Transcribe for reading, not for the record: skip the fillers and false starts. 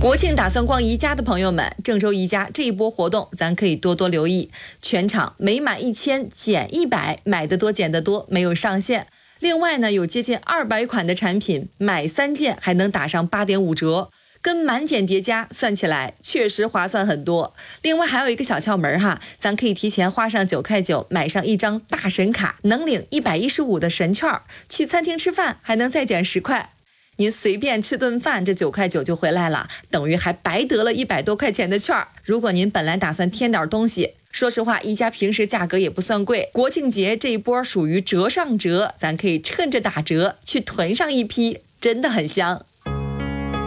国庆打算逛宜家的朋友们，郑州宜家这一波活动咱可以多多留意，全场每满1000减100，买得多减得多，没有上限。另外呢，有接近200款的产品，买3件还能打上8.5折，跟满减叠加算起来确实划算很多。另外还有一个小窍门哈，咱可以提前花上9.9块，买上一张大神卡，能领115的神券，去餐厅吃饭还能再减10块。您随便吃顿饭，这9.9块就回来了，等于还白得了100多块钱的券。如果您本来打算添点东西，说实话，宜家平时价格也不算贵，国庆节这一波属于折上折，咱可以趁着打折去囤上一批，真的很香。